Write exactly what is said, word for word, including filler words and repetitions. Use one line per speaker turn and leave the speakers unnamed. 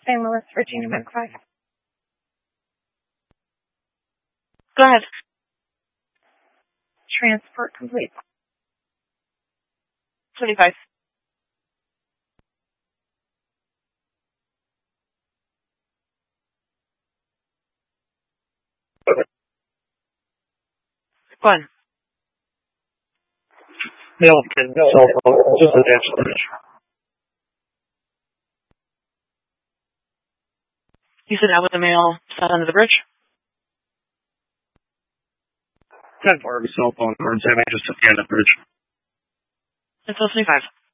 Saint Louis, Virginia, Bank five.
Go ahead.
Transport complete.
twenty-five. Go on.
Mail can cell phone, just attach the bridge.
You said that with the mail set under the bridge?
ten four, cell phone cards, having just at the end of the bridge.
It's twenty-five.